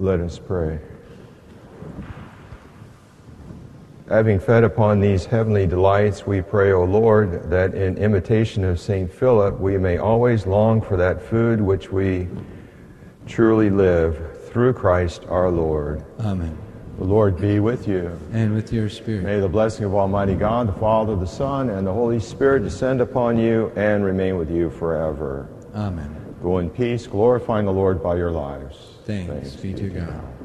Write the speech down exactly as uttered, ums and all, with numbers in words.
Let us pray. Having fed upon these heavenly delights, we pray, O Lord, that in imitation of Saint Philip, we may always long for that food which we truly live through Christ our Lord. Amen. The Lord be with you. And with your spirit. May the blessing of Almighty God, the Father, the Son, and the Holy Spirit descend upon you and remain with you forever. Amen. Go in peace, glorifying the Lord by your lives. Thanks, Thanks be to God. God.